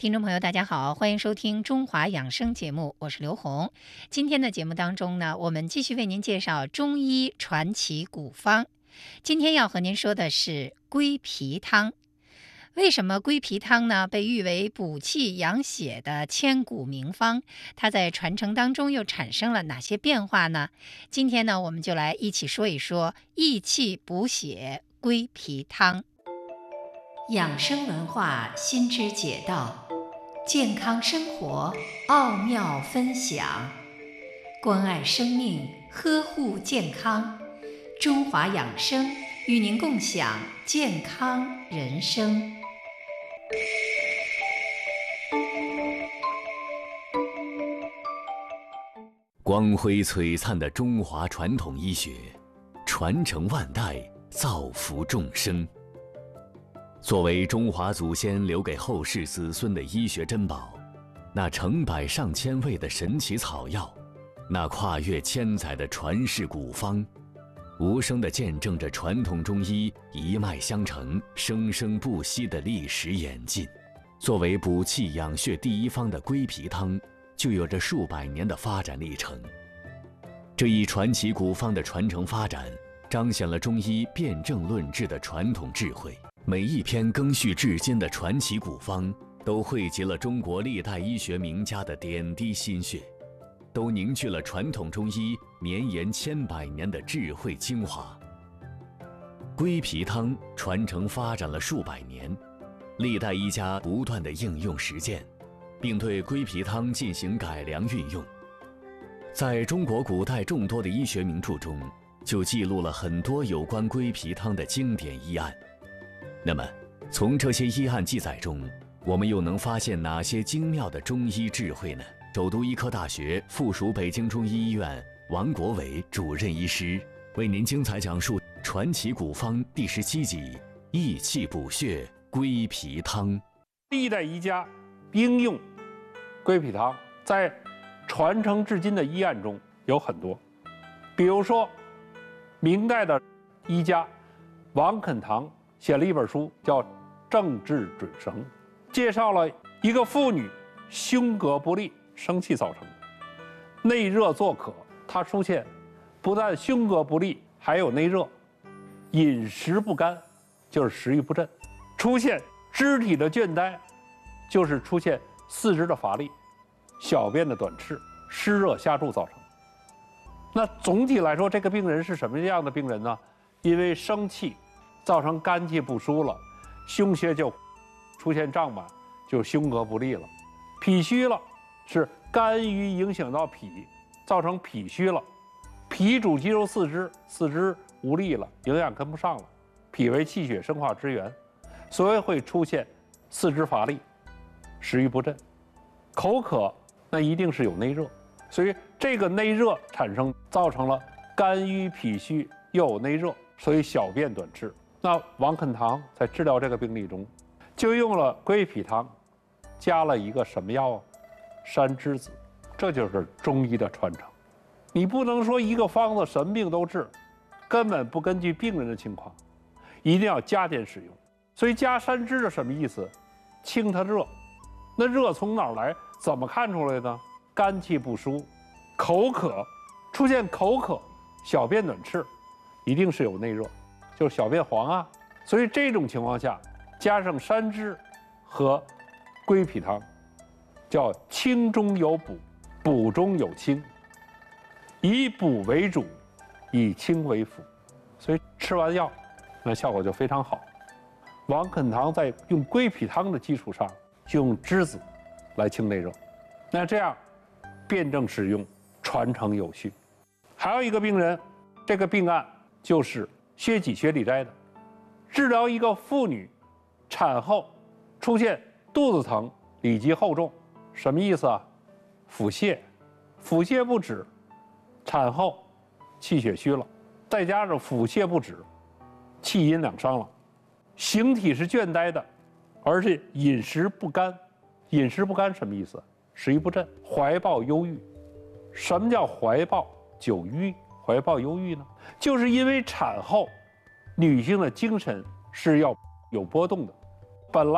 听众朋友，大家好，欢迎收听中华养生节目，我是刘红。今天的节目当中呢，我们继续为您介绍中医传奇古方。今天要和您说的是归脾汤。为什么归脾汤呢被誉为补气养血的千古名方？它在传承当中又产生了哪些变化呢？今天呢，我们就来一起说一说益气补血归脾汤。养生文化新知解道，健康生活奥妙分享，关爱生命，呵护健康。中华养生与您共享健康人生。 光辉璀璨的中华传统医学，传承万代，造福众生。作为中华祖先留给后世子孙的医学珍宝，那成百上千味的神奇草药，那跨越千载的传世古方，无声地见证着传统中医一脉相承、生生不息的历史演进。作为补气养血第一方的归脾汤，就有着数百年的发展历程。这一传奇古方的传承发展，彰显了中医辨证论治的传统智慧。每一篇赓续至今的传奇古方，都汇集了中国历代医学名家的点滴心血，都凝聚了传统中医绵延千百年的智慧精华。归脾汤传承发展了数百年，历代医家不断地应用实践，并对归脾汤进行改良运用。在中国古代众多的医学名著中，就记录了很多有关归脾汤的经典医案。那么，从这些医案记载中，我们又能发现哪些精妙的中医智慧呢？首都医科大学附属北京中医医院王国伟主任医师为您精彩讲述传奇古方第17集益气补血归脾汤。 历代医家应用归脾汤在传承至今的医案中有很多，比如说明代的医家王肯堂写了一本书叫《正治准绳》，介绍了一个妇女胸膈不利，生气造成的，内热作渴，她出现不但胸膈不利，还有内热，饮食不甘，就是食欲不振，出现肢体的倦怠，就是出现四肢的乏力，小便的短赤，湿热下注造成。那总体来说，这个病人是什么样的病人呢？因为生气造成肝气不舒了，胸胁就出现胀满，就胸膈不利了。脾虚了，是肝郁影响到脾，造成脾虚了。脾主肌肉四肢，四肢无力了，营养跟不上了。脾为气血生化之源，所以会出现四肢乏力，食欲不振。口渴，那一定是有内热，所以这个内热产生，造成了肝郁脾虚又有内热，所以小便短赤。那王肯堂在治疗这个病例中，就用了归脾汤，加了一个什么药啊？山栀子。这就是中医的传承。你不能说一个方子什么病都治，根本不根据病人的情况，一定要加减使用。所以加山栀的什么意思？清它热。那热从哪儿来？怎么看出来呢？肝气不舒，口渴，出现口渴，小便短赤，一定是有内热，就是小便黄啊。所以这种情况下，加上山栀和归脾汤，叫清中有补，补中有清，以补为主，以清为辅。所以吃完药，那效果就非常好。王肯堂在用归脾汤的基础上，就用栀子来清内热，那这样辨证使用，传承有序。还有一个病人，这个病案就是薛己薛里斋的，治疗一个妇女产后出现肚子疼、里急后重，什么意思啊？腹泻，腹泻不止，产后气血虚了，再加上腹泻不止，气阴两伤了，形体是倦怠的，而且饮食不甘。饮食不甘什么意思？食欲不振，怀抱忧郁。什么叫怀抱久郁？怀抱忧郁呢？就是因为产后女性的精神是要有波动的，本来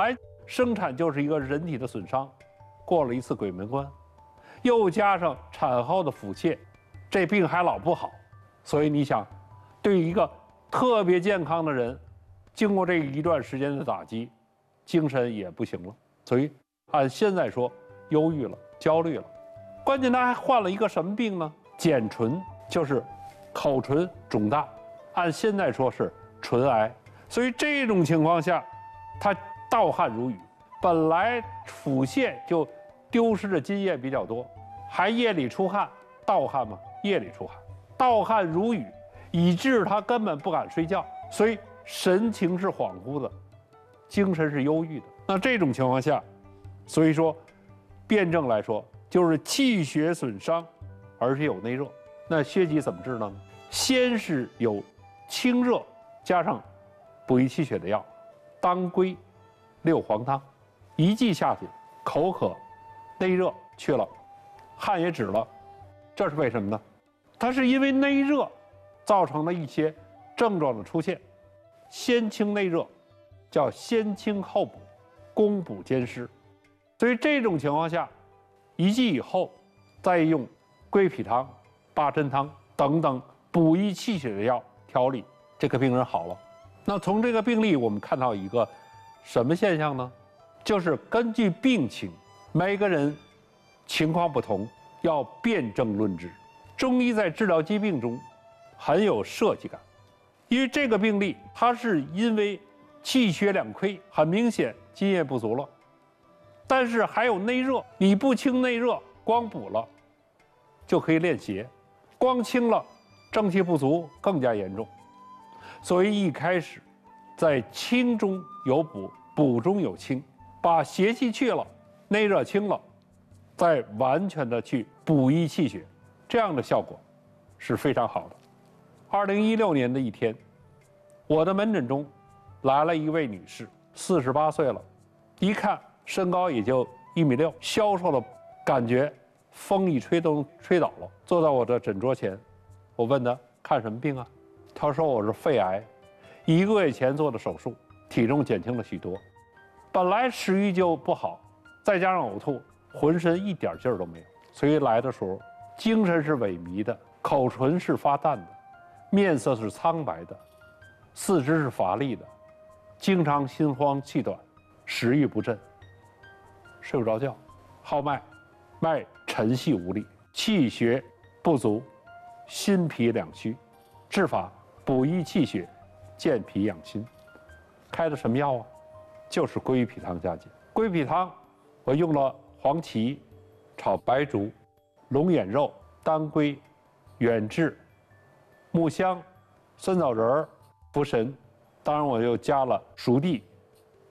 生产就是一个人体的损伤，过了一次鬼门关，又加上产后的腹泻，这病还老不好。所以你想，对于一个特别健康的人，经过这一段时间的打击，精神也不行了。所以按现在说，忧郁了，焦虑了。关键他还患了一个什么病呢？睑唇，就是口唇肿大，按现在说是唇癌。所以这种情况下，他盗汗如雨，本来腹泻就丢失的津液比较多，还夜里出汗，盗汗嘛，夜里出汗，盗汗如雨，以致他根本不敢睡觉，所以神情是恍惚的，精神是忧郁的。那这种情况下，所以说辩证来说就是气血损伤，而且有内热。那疖疾怎么治呢？先是有清热，加上补益气血的药，当归、六黄汤，一剂下去，口渴，内热去了，汗也止了。这是为什么呢？它是因为内热造成了一些症状的出现，先清内热，叫先清后补，攻补兼施。所以这种情况下，一剂以后，再用归脾汤、八珍汤等等补益气血的药调理，这个病人好了。那从这个病例我们看到一个什么现象呢？就是根据病情，每个人情况不同，要辨证论治。中医在治疗疾病中很有设计感，因为这个病例它是因为气血两亏，很明显津液不足了，但是还有内热，你不清内热，光补了就可以练邪，光清了正气不足更加严重。所以一开始在清中有补，补中有清，把邪气去了，内热清了，再完全的去补益气血，这样的效果是非常好的。2016年的一天，我的门诊中来了一位女士，48岁了，一看身高也就1.6米，消瘦的感觉，风一吹都能吹倒了。坐在我的诊桌前，我问她看什么病啊？她说我是肺癌，1个月前做的手术，体重减轻了许多，本来食欲就不好，再加上呕吐，浑身一点劲儿都没有，所以来的时候精神是萎靡的，口唇是发淡的，面色是苍白的，四肢是乏力的，经常心慌气短，食欲不振，睡不着觉，号脉，脉沉细无力，气血不足，心脾两虚。治法补益气血，健脾养心。开的什么药啊？就是归脾汤加减。归脾汤我用了黄芪、炒白术、龙眼肉、当归、远志、木香、酸枣仁、茯神，当然我又加了熟地、